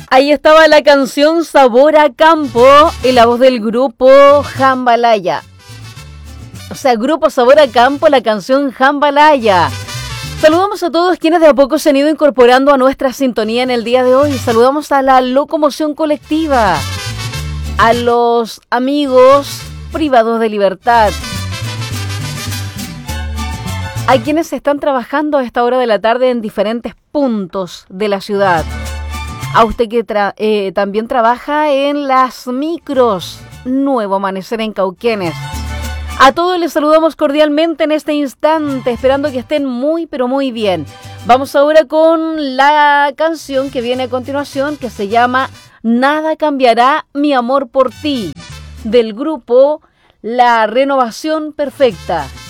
Ahí estaba la canción Sabor a Campo en la voz del grupo Jambalaya. O sea, grupo Sabor a Campo, la canción Jambalaya. Saludamos a todos quienes de a poco se han ido incorporando a nuestra sintonía en el día de hoy. Saludamos a la locomoción colectiva, a los amigos privados de libertad, a quienes están trabajando a esta hora de la tarde en diferentes puntos de la ciudad. A usted que también trabaja en las micros Nuevo Amanecer en Cauquenes. A todos les saludamos cordialmente en este instante, esperando que estén muy pero muy bien. Vamos ahora con la canción que viene a continuación, que se llama Nada cambiará mi amor por ti, del grupo La Renovación Perfecta.